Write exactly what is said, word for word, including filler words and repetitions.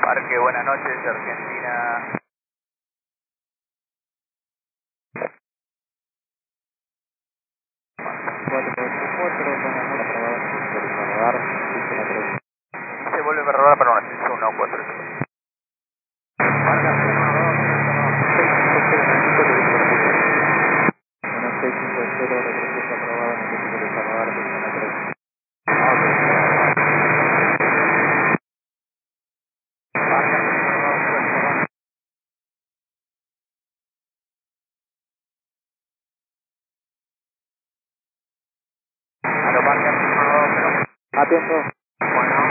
Parque, buenas noches, Argentina. Se vuelve a rodar para una ascensión uno cuatro ocho. Atento. Bueno.